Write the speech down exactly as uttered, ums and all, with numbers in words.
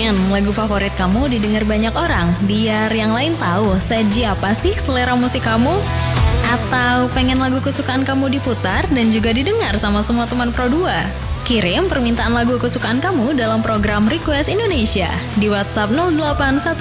Pengen lagu favorit kamu didengar banyak orang, biar yang lain tahu seji apa sih selera musik kamu? Atau pengen lagu kesukaan kamu diputar dan juga didengar sama semua teman Pro dua? Kirim permintaan lagu kesukaan kamu dalam program Request Indonesia di WhatsApp nol delapan satu